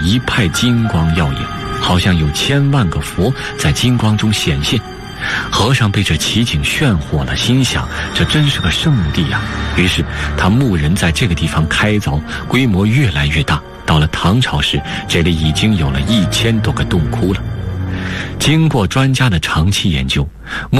一派金光耀眼，好像有千万个佛在金光中显现。和尚被这奇景炫火了，心想这真是个圣地呀。于是他牧人在这个地方开凿，规模越来越大。到了唐朝时，这里已经有了1000多个洞窟了。经过专家的长期研究，